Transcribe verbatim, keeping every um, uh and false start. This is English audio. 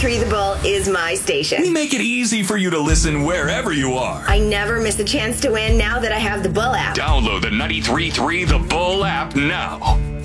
three The Bull is my station. We make it easy for you to listen wherever you are. I never miss a chance to win now that I have the Bull app. Download the ninety-three point three The Bull app now.